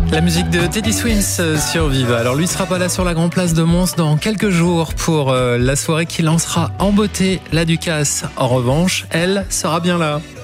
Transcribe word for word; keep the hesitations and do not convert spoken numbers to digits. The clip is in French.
La musique de Teddy Swims sur Viva. Alors lui sera pas là sur la Grand Place de Mons dans quelques jours pour la soirée qui lancera en beauté la Ducasse. En revanche, elle sera bien là.